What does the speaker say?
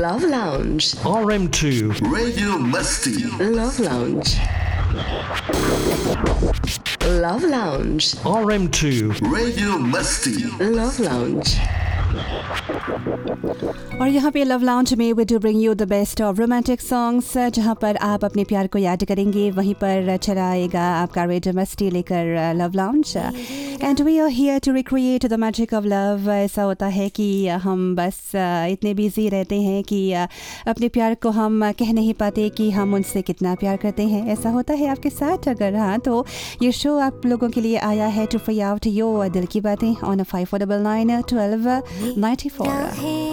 Love Lounge. RM2 Radio Masti. Love Lounge. Love Lounge. RM2 Radio Masti. Love Lounge. और यहाँ पे love lounge में we do bring you the best of romantic songs, जहाँ पर आप अपने प्यार को याद करेंगे वहीं पर चला आएगा आपका रेडियो मस्ती लेकर love lounge. And we are here to recreate the magic of love. ऐसा होता है कि हम बस इतने बिजी रहते हैं कि अपने प्यार को हम कह नहीं पाते कि हम उनसे कितना प्यार करते हैं। ऐसा होता है आपके साथ? अगर हाँ तो ये शो आप लोगों के लिए आया है टू फ्री आउट योर दिल की बातें ऑन 5499 1294।